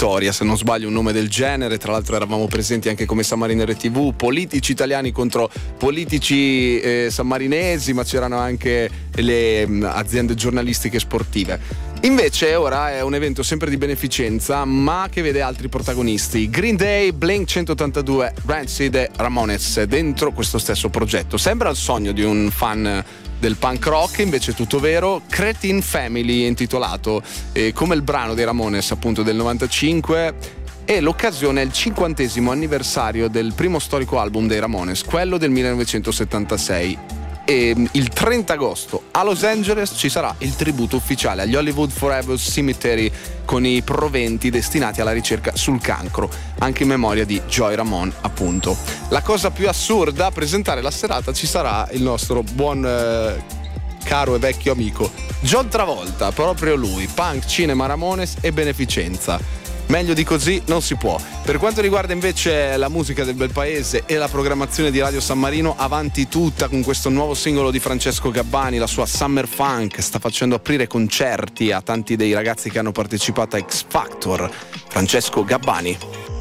Vittoria, se non sbaglio un nome del genere. Tra l'altro eravamo presenti anche come Sammarinere TV, politici italiani contro politici sammarinesi, ma c'erano anche le aziende giornalistiche sportive. Invece ora è un evento sempre di beneficenza, ma che vede altri protagonisti: Green Day, Blink 182, Rancid e Ramones dentro questo stesso progetto. Sembra il sogno di un fan del punk rock, invece è tutto vero. Cretin Family intitolato, come il brano dei Ramones appunto del 95, e l'occasione è il 50° anniversario del primo storico album dei Ramones, quello del 1976. E il 30 agosto a Los Angeles ci sarà il tributo ufficiale agli Hollywood Forever Cemetery, con i proventi destinati alla ricerca sul cancro, anche in memoria di Joey Ramone, appunto. La cosa più assurda: a presentare la serata ci sarà il nostro buon caro e vecchio amico John Travolta, proprio lui. Punk, cinema, Ramones e beneficenza. Meglio di così non si può. Per quanto riguarda invece la musica del bel paese e la programmazione di Radio San Marino, avanti tutta con questo nuovo singolo di Francesco Gabbani, la sua Summer Funk. Sta facendo aprire concerti a tanti dei ragazzi che hanno partecipato a X Factor. Francesco Gabbani.